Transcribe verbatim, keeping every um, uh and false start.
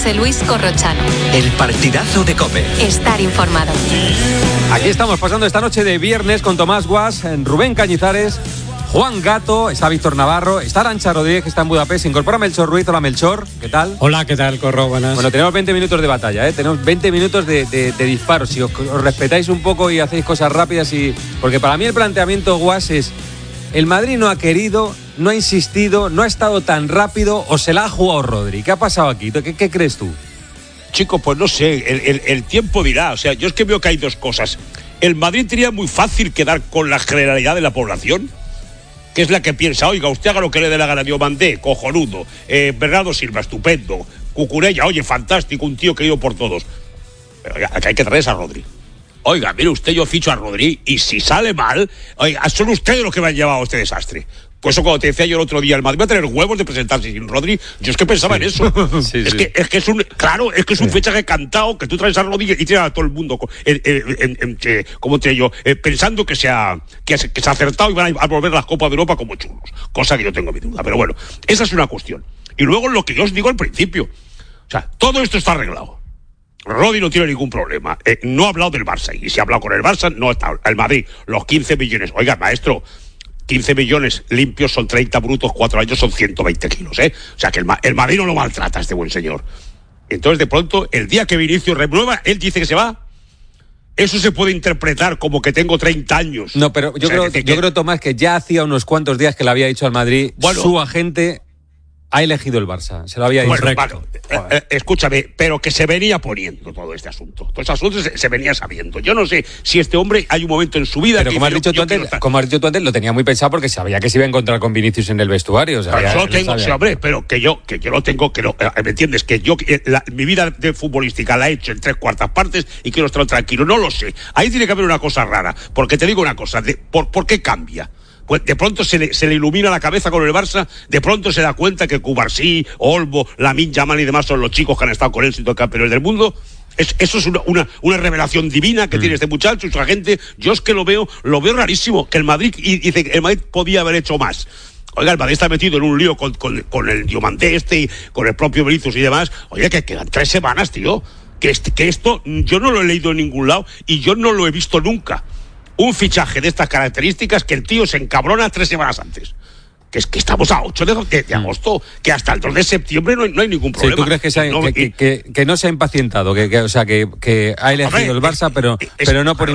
José Luis Corrochano. El partidazo de COPE. Estar informado. Aquí estamos pasando esta noche de viernes con Tomás Guas, Rubén Cañizares, Juan Gato, está Víctor Navarro, está Arantxa Rodríguez, que está en Budapest, se incorpora Melchor Ruiz. Hola, Melchor, ¿qué tal? Hola, ¿qué tal, Corro? Buenas. Bueno, tenemos veinte minutos de batalla, ¿eh? Tenemos veinte minutos de, de, de disparos. Si os, os respetáis un poco y hacéis cosas rápidas, y porque para mí el planteamiento, Guas, es: el Madrid no ha querido, no ha insistido, no ha estado tan rápido, o se la ha jugado Rodri. ¿Qué ha pasado aquí? ¿Qué, qué crees tú? Chicos, pues no sé, el, el, el tiempo dirá. O sea, yo es que veo que hay dos cosas. El Madrid tenía muy fácil quedar con la generalidad de la población, que es la que piensa: oiga, usted haga lo que le dé la gana. Yo mandé, cojonudo, eh, Bernardo Silva, estupendo, Cucurella, oye, fantástico, un tío querido por todos. Pero oiga, aquí hay que traer a Rodri. Oiga, mire usted, yo ficho a Rodri, y si sale mal, oiga, son ustedes los que me han llevado a este desastre. Por eso, cuando te decía yo el otro día, el Madrid va a tener huevos de presentarse sin Rodri, yo es que pensaba sí. en eso. sí, es, sí. Que, es que es un, claro, es que es un sí. fichaje cantado, que tú traes a Rodri y tienes a todo el mundo, eh, eh, eh, eh, eh, como te digo, eh, pensando que se, ha, que, se, que se ha acertado y van a volver las Copas de Europa como chulos. Cosa que yo tengo mi duda, pero bueno, esa es una cuestión. Y luego lo que yo os digo al principio, o sea, todo esto está arreglado. Rodri no tiene ningún problema. Eh, no ha hablado del Barça, y si ha hablado con el Barça, no está. El Madrid, los quince millones. Oiga, maestro, quince millones limpios son treinta brutos, cuatro años son ciento veinte kilos, ¿eh? O sea que el, el Madrid no lo maltrata, este buen señor. Entonces, de pronto, el día que Vinicius renueva, él dice que se va. Eso se puede interpretar como que tengo treinta años. No, pero yo, o sea, creo, que, yo que... creo, Tomás, que ya hacía unos cuantos días que le había dicho al Madrid, bueno, su agente ha elegido el Barça, se lo había dicho. Bueno, vale, eh, eh, escúchame, pero que se venía poniendo todo este asunto. Todo este asunto se, se venía sabiendo. Yo no sé si este hombre, hay un momento en su vida... Pero que como, has dicho, tú antes, como has dicho tú antes, lo tenía muy pensado porque sabía que se iba a encontrar con Vinicius en el vestuario. O sea, pero yo lo tengo, sí, hombre, pero que yo, que yo lo tengo, que lo, ¿me entiendes? Que yo, la, mi vida de futbolística la he hecho en tres cuartas partes y quiero estar tranquilo. No lo sé. Ahí tiene que haber una cosa rara. Porque te digo una cosa, de, ¿por, ¿por qué cambia? Pues de pronto se le, se le ilumina la cabeza con el Barça, de pronto se da cuenta que Cubarsí, Olmo, Lamine Yamal y demás son los chicos que han estado con él siendo campeones del mundo. Es, eso es una, una, una revelación divina que mm. tiene este muchacho y su agente. Yo es que lo veo, lo veo rarísimo, que el Madrid, y dice que el Madrid podía haber hecho más. Oiga, el Madrid está metido en un lío con, con, con el Diomandé este y con el propio Vinicius y demás. Oye, que quedan tres semanas, tío. Que, este, que esto yo no lo he leído en ningún lado y yo no lo he visto nunca. Un fichaje de estas características que el tío se encabrona tres semanas antes. Que es que estamos a ocho de, de, de agosto, que hasta el dos de septiembre no hay, no hay ningún problema. Sí, ¿tú crees que, se ha, no, que, y, que, que, que no se ha impacientado? Que, que, o sea, que, que ha elegido hombre, el Barça, pero, es, pero no por...